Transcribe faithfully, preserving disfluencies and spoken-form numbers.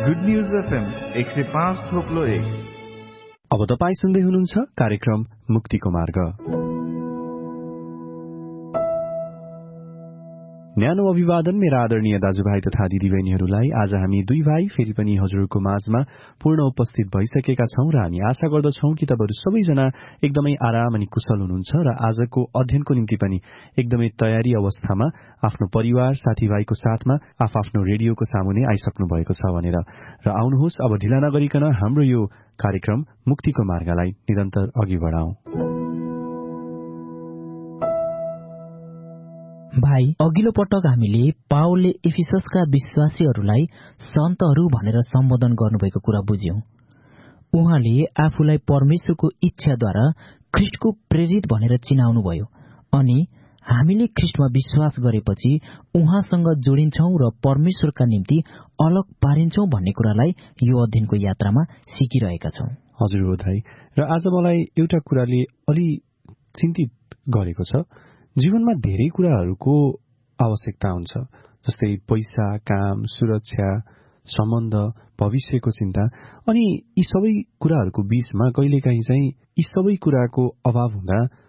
Good news FM एक सय पाँच थोप्लो एक। अब तपाईँ सुन्दै हुनुहुन्छ कार्यक्रम मुक्तिको मार्ग। न्यानो अभिवादन मेरा आदरणीय दाजुभाइ तथा दिदीबहिनीहरूलाई। आज हामी दुई भाइ फेरि पनि हजुरको माझमा पूर्ण उपस्थित भइसकेका छौं र हामी आशा गर्दछौं कि तपाईहरू सबैजना एकदमै आराम अनि कुशल हुनुहुन्छ र आजको अध्ययनको निम्ति पनि एकदमै तयारी अवस्थामा आफ्नो परिवार साथीभाइको साथमा आफ्नो रेडियोको सामुने आइसक्नु भएको छ भनेर। र आउनुहोस् अब ढिला नगरिकन हाम्रो यो कार्यक्रम मुक्तिको मार्गलाई निरन्तर अघि बढाउँ। भाइ, अघिल्लो पटक हामीले पावलले एफिससका विश्वासीहरूलाई सन्तहरू भनेर सम्बोधन गर्नुभएको कुरा बुझ्यौं। उहाँले आफूलाई परमेश्वरको इच्छाद्वारा ख्रिस्टको प्रेरित भनेर चिनाउनुभयो अनि हामीले ख्रिस्टमा विश्वास गरेपछि उहाँसँग जोडिन्छौं र परमेश्वरका निम्ति अलग पारिन्छौं भन्ने कुरालाई यो अध्ययनको यात्रामा सिकिरहेका छौं। हजुर हो दाइ। र आज मलाई एउटा कुराले अलि चिन्तित गरेको छ। जीवनमा धेरै कुराहरूको आवश्यकता हुन्छ, जस्तै पैसा, काम, सुरक्षा, सम्बन्ध, भविष्यको चिन्ता। अनि यी सबै कुराहरूको बीचमा कहिलेकाहीँ चाहिँ यी सबै कुराको अभाव हुँदा